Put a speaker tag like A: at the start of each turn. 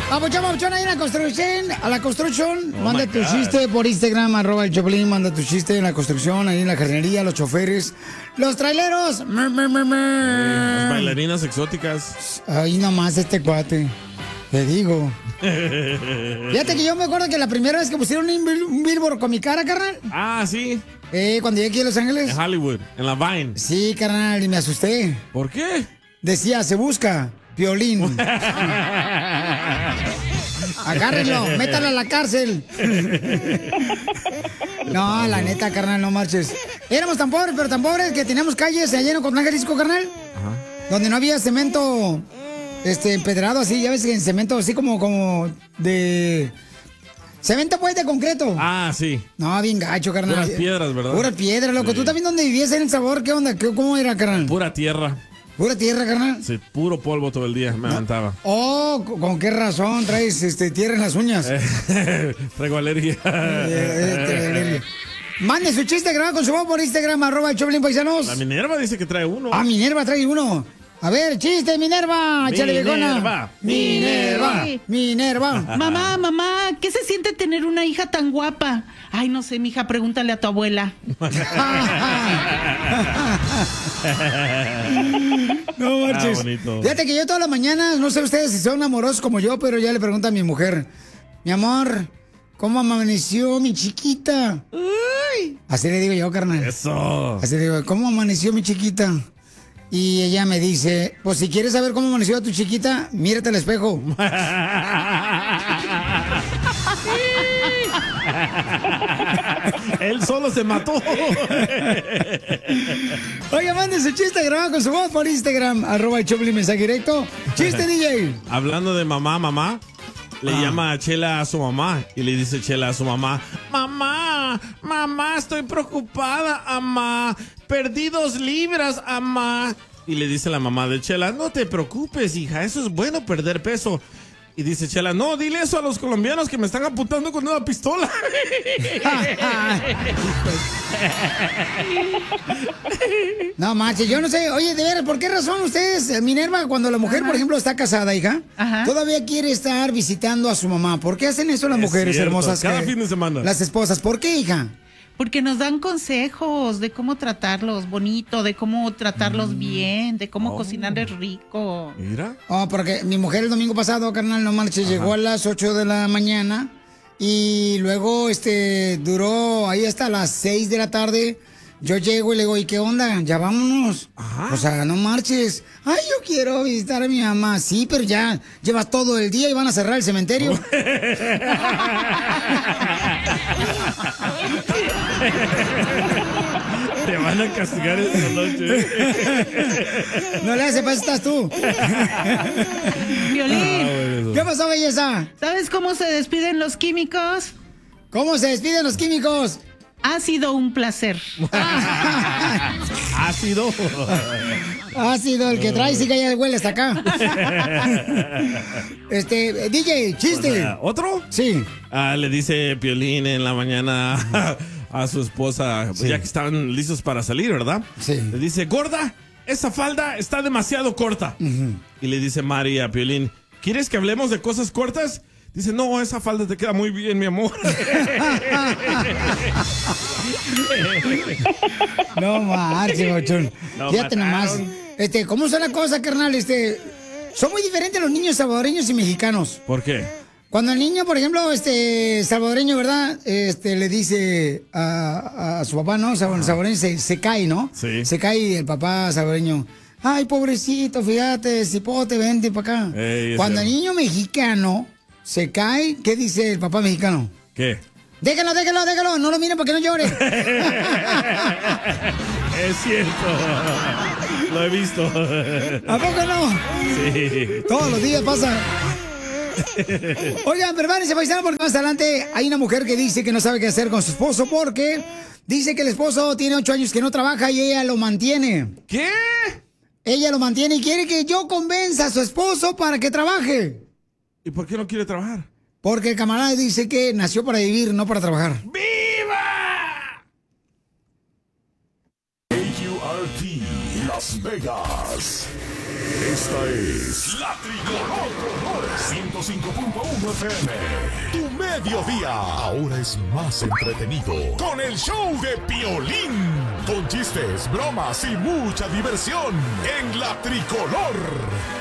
A: Papuchón, ahí en la construcción. A la construcción, manda tu
B: God.
A: chiste por Instagram, @el Choplin, manda tu chiste en la construcción, ahí en la jardinería, los choferes, los traileros.
B: Las bailarinas exóticas.
A: Ahí nomás este cuate. Te digo. Fíjate que yo me acuerdo que la primera vez que pusieron un billboard con mi cara, carnal.
B: Ah, sí.
A: Cuando llegué aquí a Los Ángeles.
B: En Hollywood, en la Vine.
A: Sí, carnal, y me asusté.
B: ¿Por qué?
A: Decía, se busca Piolín. Agárrenlo, métalo a la cárcel. No, la neta, carnal, no marches. Éramos tan pobres, pero tan pobres que teníamos calles allá en Ocotlán, Jalisco, carnal.
B: Ajá.
A: Donde no había cemento empedrado así, ya ves que en cemento así como de... Cemento pues de concreto.
B: Ah, sí.
A: No, bien gacho, carnal.
B: Puras piedras, ¿verdad?
A: Pura piedra, loco.
B: Sí.
A: ¿Tú también dónde vivías en El Sabor? ¿Qué onda? ¿Cómo era, carnal?
B: Pura tierra.
A: ¿Pura tierra, carnal?
B: Sí, puro polvo todo el día, me aventaba.
A: Oh, ¿con qué razón traes tierra en las uñas?
B: Traigo alergia.
A: Mande su chiste grabado con su voz por Instagram, @el Choplin Paisanos.
B: La Minerva dice que trae uno.
A: Ah, Minerva trae uno. A ver, chiste, Minerva. Échale, viejona. Minerva.
C: Mamá, ¿qué se siente tener una hija tan guapa? Ay, no sé, mija, pregúntale a tu abuela.
A: No marches.
B: bonito.
A: Fíjate que yo todas las mañanas, no sé ustedes si son amorosos como yo, pero ya le pregunto a mi mujer, mi amor, ¿cómo amaneció mi chiquita?
C: Uy.
A: Así le digo yo, carnal.
B: Eso.
A: Así le digo, ¿cómo amaneció mi chiquita? Y ella me dice, pues si quieres saber cómo amaneció tu chiquita, mírate al espejo.
B: Él solo se mató.
A: Oiga, mande su chiste grabado con su voz por Instagram, @el Choplin, mensaje directo. Chiste, DJ.
B: Hablando de mamá, le llama a Chela a su mamá y le dice Chela a su mamá, mamá, estoy preocupada, mamá, perdí 2 libras, mamá. Y le dice la mamá de Chela, no te preocupes, hija, eso es bueno, perder peso. Y dice Chela, no, dile eso a los colombianos que me están apuntando con una pistola.
A: No manches, yo no sé. Oye, de veras, ¿por qué razón ustedes, Minerva, cuando la mujer, por ejemplo, está casada, hija, todavía quiere estar visitando a su mamá? ¿Por qué hacen eso las mujeres
B: cierto,
A: hermosas?
B: cada fin de semana.
A: Las esposas, ¿por qué, hija?
C: Porque nos dan consejos de cómo tratarlos bonito, de cómo tratarlos bien, de cómo cocinarles rico.
B: Mira.
A: Oh, porque mi mujer el domingo pasado, carnal, no marches, llegó a las 8 de la mañana y luego duró ahí hasta las 6 de la tarde. Yo llego y le digo, ¿y qué onda? Ya vámonos.
B: Ajá.
A: O sea, no marches. Ay, yo quiero visitar a mi mamá. Sí, pero ya llevas todo el día y van a cerrar el cementerio.
B: Te van a castigar esta noche.
A: No le hace, pues estás tú.
C: Violín,
A: ¿Qué pasó, belleza?
C: ¿sabes cómo se despiden los químicos?
A: ¿Cómo se despiden los químicos?
C: Ha sido un placer.
B: Ácido.
A: Ha sido el que trae, sí que ya huele hasta acá. DJ, chiste.
B: ¿Otro?
A: Sí.
B: Le dice Piolín en la mañana a su esposa,
A: Sí.
B: ya que estaban listos para salir, ¿verdad?
A: Sí.
B: Le dice, gorda, esa falda está demasiado corta. Y le dice Mari a Piolín, ¿quieres que hablemos de cosas cortas? Dice, no, esa falda te queda muy bien, mi amor.
A: No marches, bochón.
B: No
A: Fíjate nomás.
B: mataron.
A: ¿Cómo son las cosas, carnal? Son muy diferentes los niños salvadoreños y mexicanos.
B: ¿Por qué?
A: Cuando el niño, por ejemplo, salvadoreño, ¿verdad? Le dice a su papá, ¿no? Salvadoreño se cae, ¿no?
B: Sí.
A: Se cae y el papá salvadoreño, ay, pobrecito, fíjate, cipote, vente para acá. Cuando el niño mexicano se cae, ¿qué dice el papá mexicano?
B: ¿Qué?
A: Déjalo, no lo miren para que no llore.
B: Es cierto. Lo he visto.
A: ¿A poco no?
B: Sí.
A: Todos los días pasa. Oigan, prepárense, paisano, porque más adelante hay una mujer que dice que no sabe qué hacer con su esposo porque dice que el esposo tiene 8 años que no trabaja y ella lo mantiene.
B: ¿Qué?
A: Ella lo mantiene y quiere que yo convenza a su esposo para que trabaje.
B: ¿Y por qué no quiere trabajar?
A: Porque el camarada dice que nació para vivir, no para trabajar.
B: ¡Viva!
D: KQRT Las Vegas. Esta es La Tricolor. 105.1 FM. Tu mediodía ahora es más entretenido con el show de Piolín. Con chistes, bromas y mucha diversión en La Tricolor.